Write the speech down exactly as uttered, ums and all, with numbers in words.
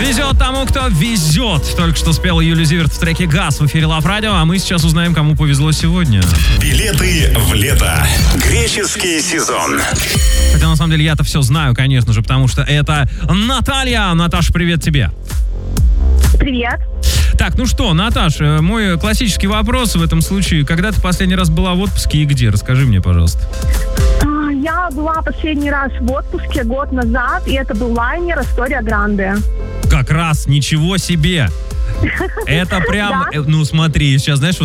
Везет тому, кто везет. Только что спела Юлия Зиверт в треке «Газ» в эфире Лав Радио, а мы сейчас узнаем, кому повезло сегодня. Билеты в лето. Греческий сезон. Хотя, на самом деле, я-то все знаю, конечно же, потому что это Наталья. Наташа, привет тебе. Привет. Так, ну что, Наташ, мой классический вопрос в этом случае. Когда ты последний раз была в отпуске и где? Расскажи мне, пожалуйста. Я была последний раз в отпуске год назад, и это был лайнер «Астория Гранде». Как раз, ничего себе! Это прям, ну смотри, сейчас, знаешь,